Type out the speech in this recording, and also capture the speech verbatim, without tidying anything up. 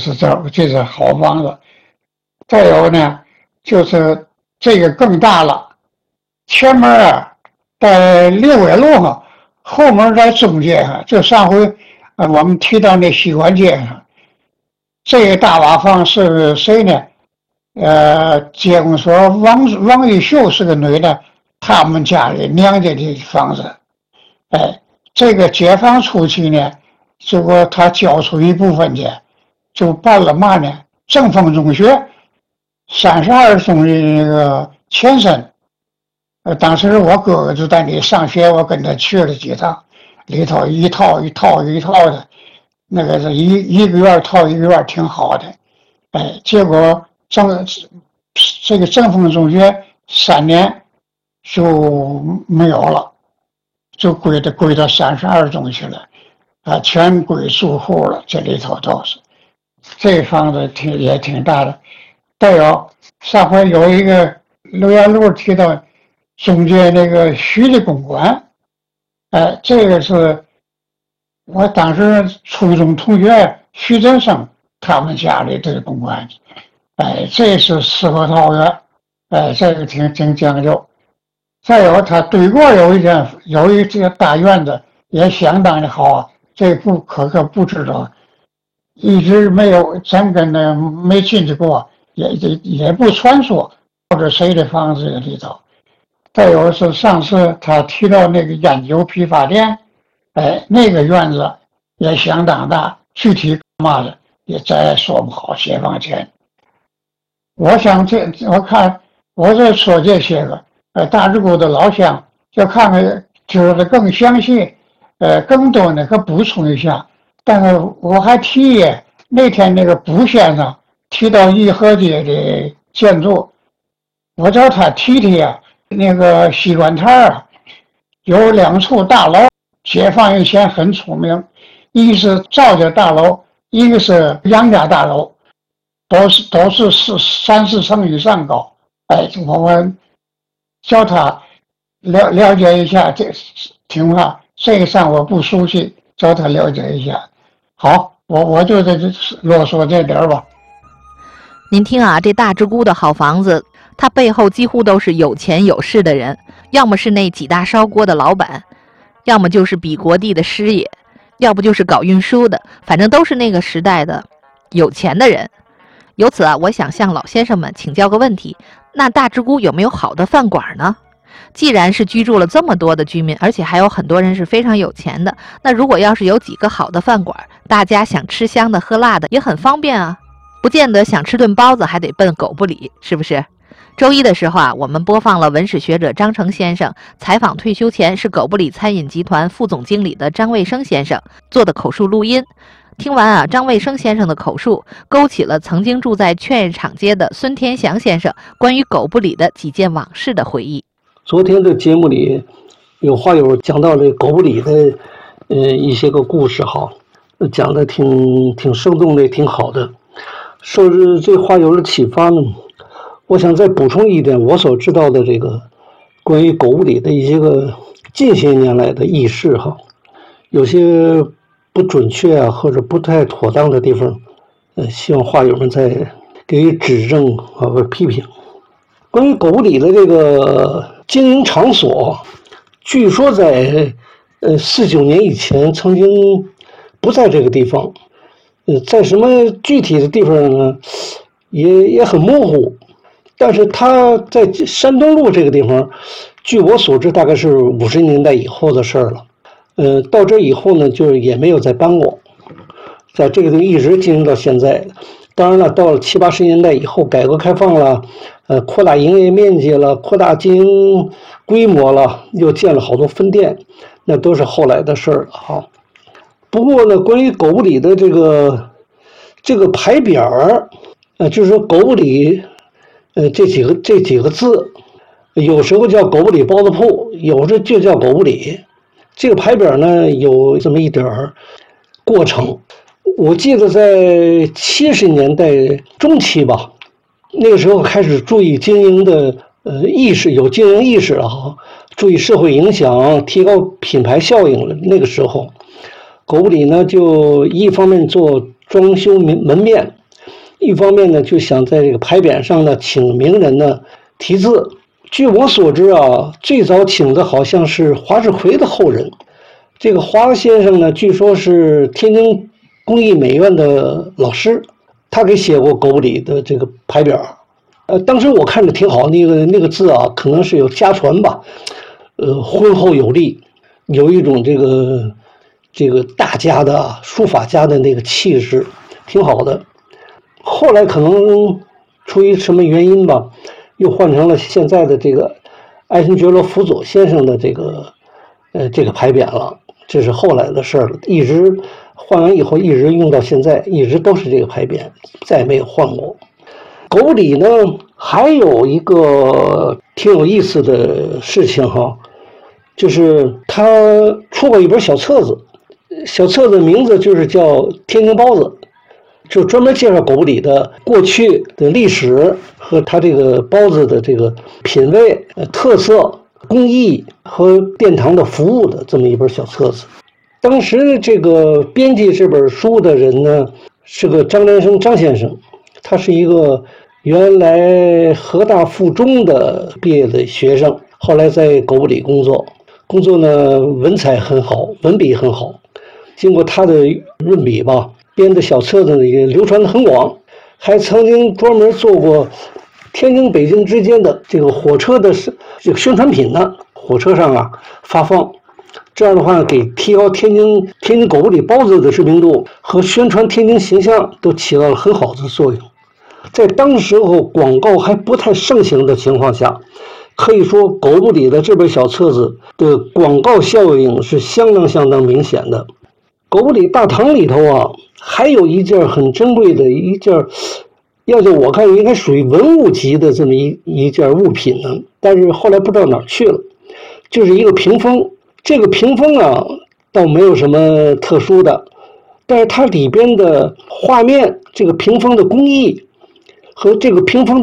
是这这是好房子。再有呢，就是这个更大了，前门啊在六纬路上，后门在中街上。就上回呃我们提到那西关街上，这个大瓦房是谁呢？呃，街坊说王王玉秀是个女的，他们家里娘家的房子。哎，这个解放初期呢，结果他交出一部分去，就办了嘛呢？正风中学三十二中的那个前身。呃，当时我哥哥就在那里上学，我跟他去了几趟，里头一套一套一套的，那个是一一个院套一个院，挺好的。哎，结果正这个正风中学三年就没有了，就归到归到三十二中去了，啊，全归住户了。这里头都是，这房子挺也挺大的。再有上回有一个刘元禄提到中介那个徐的公馆，哎，这个是我当时初中同学徐振生他们家里这个公馆，哎，这是四合桃园，哎，这个挺挺讲究。再有他对过有一间有一这个大院子也相当的好啊，这不可可不知道，一直没有咱跟那没进去过，也也也不传说或者谁的房子里头。再有是上次他提到那个烟酒批发店，哎，那个院子也相当大，具体干嘛的也咱也说不好。解放前，我想这我看我这说这些个，呃，大直沽的老乡要看看知道的更详细，呃，更多的可补充一下。但是我还提议那天那个卜先生提到颐和街的建筑，我找他提提啊。那个西关台啊，有两处大楼，解放以前很出名，一个是赵家大楼，一个是杨家大楼，都是都是四三四层以上高。哎，我们叫他了了解一下这情况，这个上我不熟悉，叫他了解一下。好，我我就在这啰嗦这点吧。 您听啊，这大直沽的好房子，它背后几乎都是有钱有势的人，要么是那几大烧锅的老板，要么就是比国地的师爷，要不就是搞运输的，反正都是那个时代的有钱的人。由此啊，我想向老先生们请教个问题，那大直沽有没有好的饭馆呢？既然是居住了这么多的居民，而且还有很多人是非常有钱的，那如果要是有几个好的饭馆，大家想吃香的喝辣的也很方便啊，不见得想吃顿包子还得奔狗不理，是不是？周一的时候啊，我们播放了文史学者张成先生采访退休前是狗不理餐饮集团副总经理的张卫生先生做的口述录音。听完啊，张卫生先生的口述，勾起了曾经住在劝业场街的孙天祥先生关于狗不理的几件往事的回忆。 昨天的节目里，有话友讲到这狗不理的呃一些个故事哈，讲的挺挺生动的，挺好的。受着这话友的启发呢，我想再补充一点我所知道的这个关于狗不理的一些个近些年来的轶事哈，有些不准确啊或者不太妥当的地方，呃，希望话友们再给予指正啊或者批评。关于狗不理的这个经营场所，据说在呃四九年以前曾经不在这个地方，呃，在什么具体的地方呢，也也很模糊。但是他在山东路这个地方，据我所知，大概是五十年代以后的事儿了。呃，到这以后呢，就也没有再搬过，在这个地方一直经营到现在。当然了，到了七八十年代以后，改革开放了，呃，扩大营业面积了，扩大经营规模了，又建了好多分店，那都是后来的事儿了哈。不过呢，关于狗不理的这个这个牌匾，呃，就是说狗不理，呃，这几个这几个字，有时候叫狗不理包子铺，有时就叫狗不理。这个牌匾呢，有这么一点儿过程。我记得在七十年代中期吧，那个时候开始注意经营的呃意识，有经营意识了哈，注意社会影响，提高品牌效应了。那个时候，狗不理呢就一方面做装修门面， 一方面呢就想在这个牌匾上呢请名人呢题字。据我所知啊，最早请的好像是华世奎的后人。这个华先生呢，据说是天津工艺美院的老师，他给写过狗不理的这个牌匾。呃，当时我看着挺好，那个那个字啊，可能是有家传吧，呃，浑厚有力，有一种这个这个大家的书法家的那个气势，挺好的。后来可能出于什么原因吧，又换成了现在的这个艾森觉罗辅佐先生的这个呃这个牌匾了，这是后来的事儿了。一直换完以后，一直用到现在，一直都是这个牌匾，再没有换过。狗不理呢，还有一个挺有意思的事情哈，就是他出过一本小册子，小册子名字就是叫《天津包子》，就专门介绍狗不理的过去的历史和他这个包子的这个品味、特色、工艺和殿堂的服务的这么一本小册子。当时这个编辑这本书的人呢，是个张连生张先生，他是一个原来河大附中的毕业的学生，后来在狗不理工作，工作呢文采很好，文笔很好。经过他的润笔吧，编的小册子呢也流传的很广，还曾经专门做过天津北京之间的这个火车的这个宣传品呢，火车上啊发放。这样的话，给提高天津天津狗不理包子的知名度和宣传天津形象都起到了很好的作用。在当时候广告还不太盛行的情况下，可以说狗不理的这本小册子的广告效应是相当相当明显的。狗不理大堂里头啊，还有一件很珍贵的一件，要叫我看应该属于文物级的这么一一件物品呢，但是后来不知道哪儿去了，就是一个屏风。这个屏风啊，倒没有什么特殊的，但是它里边的画面，这个屏风的工艺和这个屏风